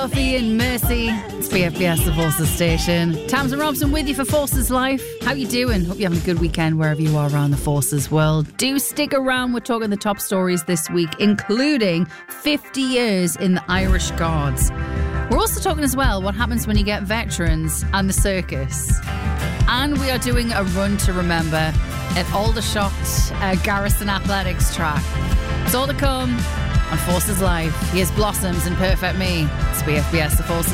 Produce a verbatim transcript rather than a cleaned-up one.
Sophie and Mercy. It's B F B S, the Forces station. Tamsin Robson with you for Forces Life. How you doing? Hope you're having a good weekend wherever you are around the Forces world. Do stick around. We're talking the top stories this week, including fifty years in the Irish Guards. We're also talking as well what happens when you get veterans and the circus. And we are doing a run to remember at Aldershot uh, Garrison Athletics track. It's all to come on Forces Life. Here's Blossoms and Perfect Me. It's B F B S, the Forces.